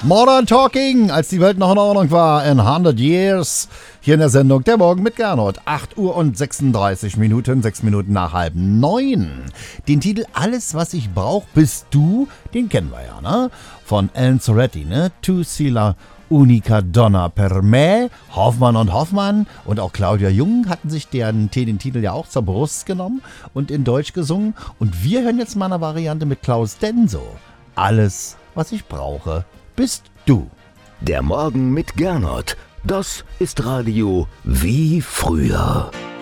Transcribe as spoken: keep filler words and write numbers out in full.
Modern Talking, als die Welt noch in Ordnung war, in hundert Years. Hier in der Sendung Der Morgen mit Gernot. acht Uhr und sechsunddreißig Minuten, sechs Minuten nach halb neun. Den Titel Alles, was ich brauch, bist du, den kennen wir ja, ne? Von Alan Soretti, ne? Tu si la unica donna per me. Hoffmann und Hoffmann und auch Claudia Jung hatten sich den, den Titel ja auch zur Brust genommen und in Deutsch gesungen. Und wir hören jetzt mal eine Variante mit Klaus Denso. Alles, was ich brauche, bist du. Der Morgen mit Gernot. Das ist Radio wie früher.